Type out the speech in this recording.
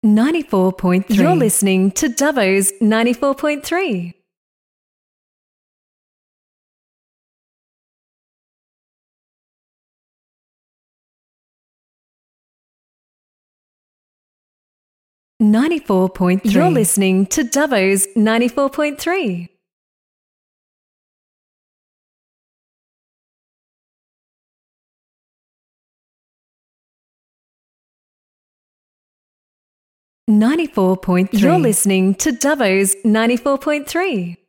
94.3. You're listening to Dubbo's 94.3. You're listening to Dubbo's 94.3. You're listening to Dubbo's 94.3.